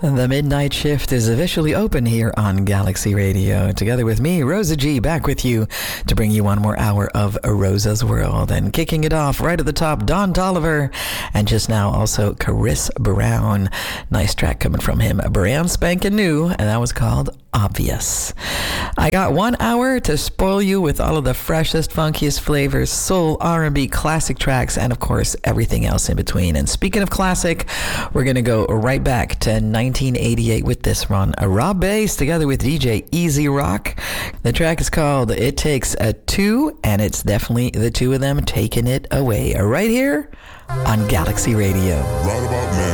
The midnight shift is officially open here on Galaxy Radio. Together with me, Rosa G, back with you to bring you one more hour of Rosa's World. And kicking it off right at the top, Don Toliver. And just now, also Chris Brown. Nice track coming from him, brand spanking new, and that was called Obvious. I got 1 hour to spoil you with all of the freshest, funkiest flavors, soul, R&B, classic tracks, and of course, everything else in between. And speaking of classic, we're going to go right back to 1988 with this one. Rob Bass together with DJ Easy Rock. The track is called It Takes a Two, and it's definitely the two of them taking it away right here on Galaxy Radio. Right about now.